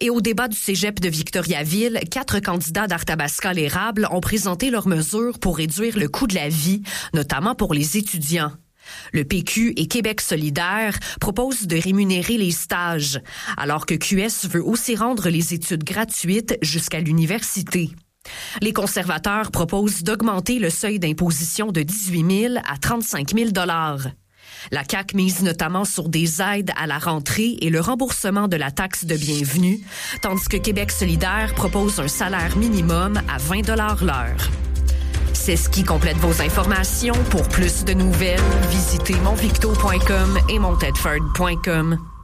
Et au débat du cégep de Victoriaville, 4 candidats d'Arthabasca-l'Érable ont présenté leurs mesures pour réduire le coût de la vie, notamment pour les étudiants. Le PQ et Québec solidaire proposent de rémunérer les stages, alors que QS veut aussi rendre les études gratuites jusqu'à l'université. Les conservateurs proposent d'augmenter le seuil d'imposition de 18 000 à 35 000 $. La CAQ mise notamment sur des aides à la rentrée et le remboursement de la taxe de bienvenue, tandis que Québec solidaire propose un salaire minimum à 20 $ l'heure. C'est ce qui complète vos informations. Pour plus de nouvelles, visitez monvicto.com et montedford.com.